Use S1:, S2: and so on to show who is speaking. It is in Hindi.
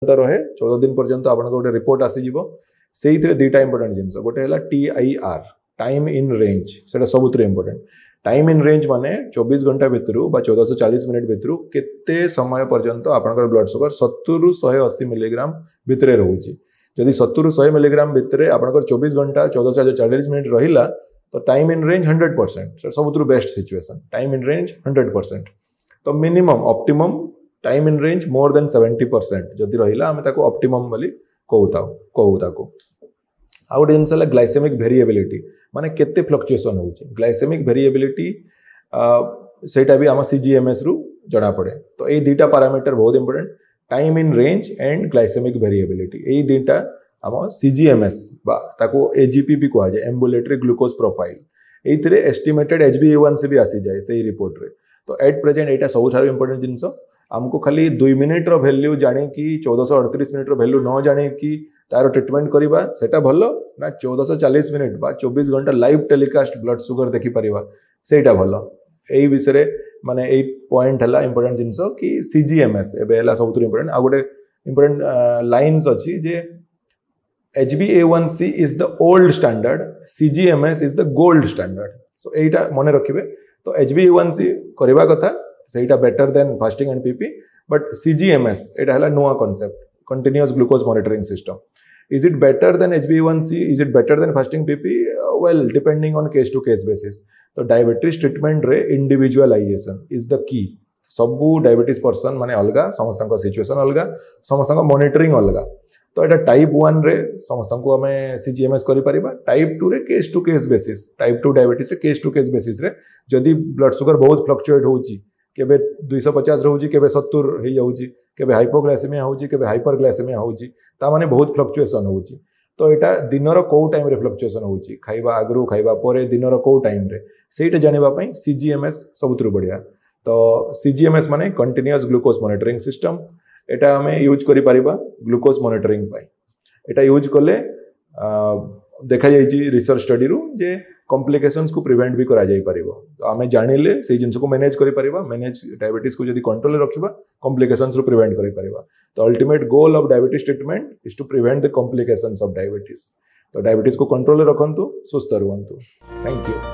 S1: रहे 14 दिन पर्यंत आपन गोटे रिपोर्ट आसीज से दुईटा इंपोर्टेंट जिनस गोटे है TIR टाइम इन रेंज से सब इंपोर्टेंट टाइम इन रेंज माने 24 घंटा भितर 1440 मिनिट भितर केते समय पर्यंत आपनकर ब्लड शुगर 70 रु 180 मिलीग्राम भितर रोचे जदि 70 रु 100 मिलीग्राम भितर आपनकर 24 घंटा 1440 मिनिट रहिला तो टाइम इन रेंज 100% सब best situation time in range 100% तो minimum optimum time in range more than 70% जदि रहिला आमे ताको ऑप्टिमम बोली कहू ताको आ गोटे जिनस है ग्लाइसेमिक वेरिएबिलिटी माने केते फ्लक्चुएशन होउची ग्लाइसेमिक वेरिएबिलिटी सेटा भी आम CGMS रु जना पड़े तो ये दुईटा पैरामीटर बहुत important time in range and glycaemic variability ये दुईटा आम CGMS ताको AGP भी कहा जाए एम्बुलेटरी ग्लूकोज प्रोफाइल ये एस्टिमेटेड HbA1c भी आसी जाए से रिपोर्ट रे तो एट प्रेजेंट यहाँ सब इंपोर्टेंट जिनस आमको खाली 2 मिनिट रो वैल्यू जाने कि 1438 मिनिट रो वैल्यू न जाने कि तार ट्रिटमेंट करवा सेटा भलो ना 1440 मिनिट बा 24 घंटा लाइव टेलीकास्ट ब्लड शुगर देखि परिबा सेटा भलो एई विषय माने एई पॉइंट हला इंपोर्टेंट जिनस कि CGMS एबे हला सबुत इंपोर्टेंट आ गोटे इंपोर्टेंट लाइन्स अछि जे HbA1c is the old standard CGMS is the gold standard so एटा मने रखिबे तो HbA1c करबा कथा सेटा better than fasting and PP but CGMS एटा हला नुआ concept continuous glucose monitoring system is it better than HbA1c is it better than fasting PP well depending on case to case basis तो डायबिटीज ट्रीटमेंट रे इंडिविजुअलाइजेशन इज द की सबू डायबिटीज पर्सन माने अलगा समस्त सिचुएशन अलगा समस्त मॉनिटरिंग अलगा तो एटा टाइप 1 रे समस्त को हमें CGMS करि परिबा टाइप 2 रे case to case basis type 2 diabetes रे केस टू केस बेसिस रे जदि ब्लड शुगर बहुत फ्लक्चुएट होउची केबे 250 रहउची केबे 70 हे जाउची केबे हाइपोग्लाइसेमिया होउची केबे हाइपरग्लाइसेमिया होउची ता माने बहुत फ्लक्चुएशन होउची तो एटा दिनर को टाइम रे फ्लक्चुएशन होउची खाइबा आगरु खाइबा परे दिनर को टाइम रे सेटा जानिबा पई CGMS सबुतरु बढ़िया तो CGMS माने कंटीन्यूअस ग्लूकोज मॉनिटरिंग सिस्टम एटा हमें यूज करि परिबा ग्लूकोज मॉनिटरिंग पई एटा यूज करले देखा जाइए रिसर्च स्टडी रु जे कॉम्प्लिकेशंस को प्रिवेंट भी करा जाई परिबो तो आमे जानिले से जिंस को मैनेज करि परिबा मैनेज डायबिटीज को जदी कंट्रोल रे रखिबा कॉम्प्लिकेशंस रु प्रिवेंट करि परिबा तो ultimate goal of diabetes treatment is to prevent the complications of diabetes तो डायबिटीज को कंट्रोल रे रखंतु सुस्थ रहंतु थैंक यू।